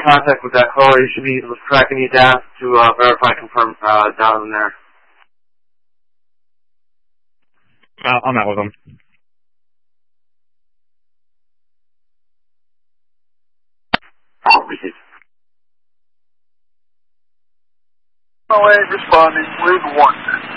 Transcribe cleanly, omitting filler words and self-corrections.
contact with that caller. You should be tracking you down to verify and confirm down in there. I'm out with them. Oh, responding. Leave 1.